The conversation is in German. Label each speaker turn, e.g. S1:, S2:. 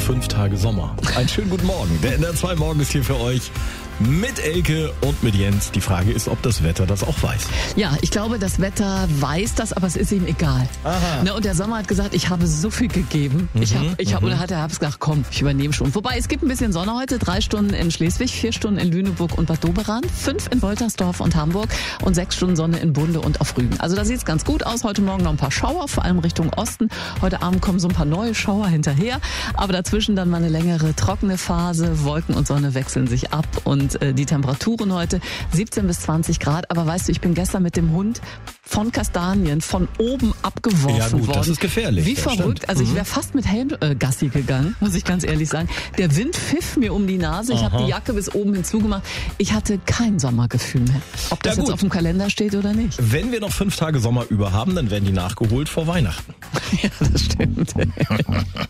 S1: 5 Tage Sommer. Einen schönen guten Morgen. Der NDR 2 Morgen ist hier für euch mit Elke und mit Jens. Die Frage ist, ob das Wetter das auch weiß.
S2: Ja, ich glaube, das Wetter weiß das, aber es ist ihm egal.
S1: Aha.
S2: Ne, und der Sommer hat gesagt, ich habe so viel gegeben. Oder hat der Herbst gesagt, komm, ich übernehme schon. Wobei, es gibt ein bisschen Sonne heute. 3 Stunden in Schleswig, 4 Stunden in Lüneburg und Bad Doberan, 5 in Woltersdorf und Hamburg und 6 Stunden Sonne in Bunde und auf Rügen. Also da sieht es ganz gut aus. Heute Morgen noch ein paar Schauer, vor allem Richtung Osten. Heute Abend kommen so ein paar neue Schauer hinterher. Aber dazwischen dann mal eine längere trockene Phase. Wolken und Sonne wechseln sich ab und die Temperaturen heute 17 bis 20 Grad. Aber weißt du, ich bin gestern mit dem Hund von Kastanien von oben abgeworfen
S1: Ja gut,
S2: worden.
S1: das ist gefährlich.
S2: Wie
S1: das
S2: verrückt.
S1: stimmt.
S2: Also ich wäre fast mit Helm Gassi gegangen, muss ich ganz ehrlich sagen. Der Wind pfiff mir um die Nase. Ich habe die Jacke bis oben hinzugemacht. Ich hatte kein Sommergefühl mehr. Ob das jetzt auf dem Kalender steht oder nicht.
S1: Wenn wir noch 5 Tage Sommer über haben, dann werden die nachgeholt vor Weihnachten.
S2: Ja, das stimmt.